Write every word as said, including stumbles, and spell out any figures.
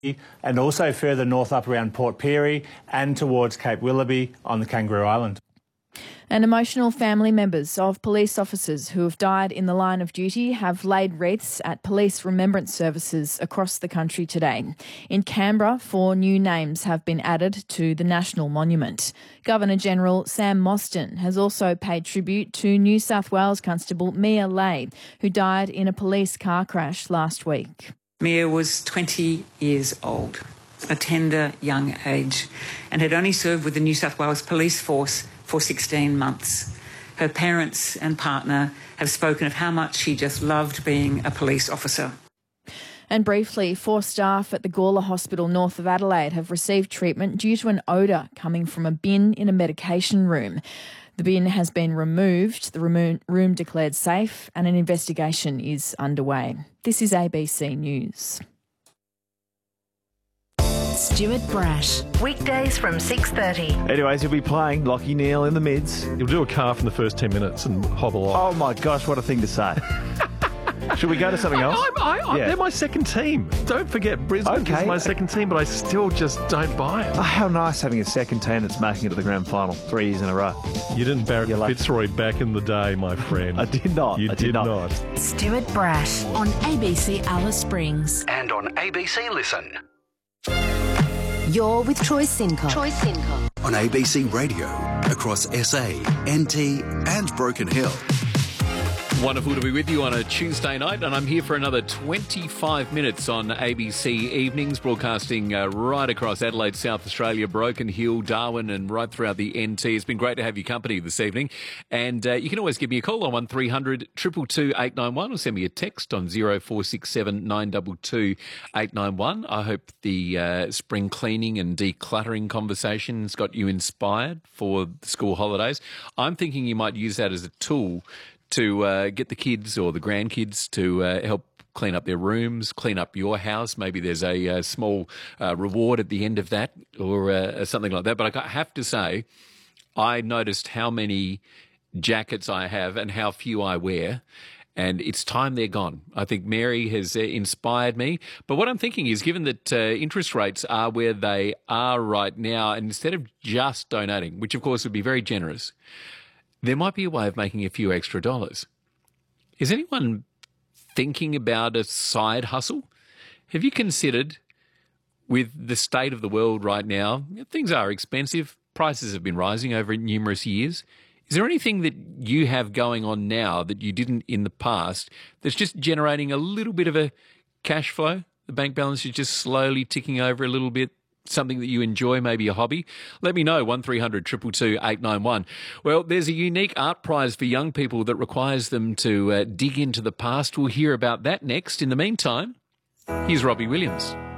and also further north up around Port Pirie and towards Cape Willoughby on the Kangaroo Island. And emotional family members of police officers who have died in the line of duty have laid wreaths at police remembrance services across the country today. In Canberra, four new names have been added to the National Monument. Governor-General Sam Mostyn has also paid tribute to New South Wales Constable Mia Lay, who died in a police car crash last week. Mia was twenty years old, a tender young age, and had only served with the New South Wales Police Force for sixteen months. Her parents and partner have spoken of how much she just loved being a police officer. And briefly, four staff at the Gawler Hospital north of Adelaide have received treatment due to an odour coming from a bin in a medication room. The bin has been removed, the room declared safe, and an investigation is underway. This is A B C News. Stuart Brash, weekdays from six thirty. Anyways, he'll be playing Lachie Neale in the mids. He'll do a calf in the first ten minutes and hobble off. Oh my gosh, what a thing to say. Should we go to something else? I, I, I, yeah. They're my second team. Don't forget, Brisbane okay. is my second team, but I still just don't buy it. Oh, how nice having a second team that's making it to the grand final three years in a row. You didn't Barrett Fitzroy back in the day, my friend. I did not. You I did, did not. not. Stuart Brash on A B C Alice Springs. And on A B C Listen. You're with Troy Sincock. Troy Sincock. On A B C Radio, across S A, N T and Broken Hill. Wonderful to be with you on a Tuesday night, and I'm here for another twenty-five minutes on A B C Evenings, broadcasting uh, right across Adelaide, South Australia, Broken Hill, Darwin, and right throughout the N T. It's been great to have your company this evening, and uh, you can always give me a call on one three hundred two two two eight nine one or send me a text on zero four six seven nine two two eight nine one. I hope the uh, spring cleaning and decluttering conversations got you inspired for the school holidays. I'm thinking you might use that as a tool to uh, get the kids or the grandkids to uh, help clean up their rooms, clean up your house. Maybe there's a, a small uh, reward at the end of that or uh, something like that. But I have to say, I noticed how many jackets I have and how few I wear, and it's time they're gone. I think Mary has uh, inspired me. But what I'm thinking is, given that uh, interest rates are where they are right now, and instead of just donating, which of course would be very generous, there might be a way of making a few extra dollars. Is anyone thinking about a side hustle? Have you considered, with the state of the world right now, things are expensive, prices have been rising over numerous years. Is there anything that you have going on now that you didn't in the past that's just generating a little bit of a cash flow? The bank balance is just slowly ticking over a little bit. Something that you enjoy, maybe a hobby? Let me know, one three hundred two two two eight nine one. Well, there's a unique art prize for young people that requires them to uh, dig into the past. We'll hear about that next. In the meantime, here's Robbie Williams.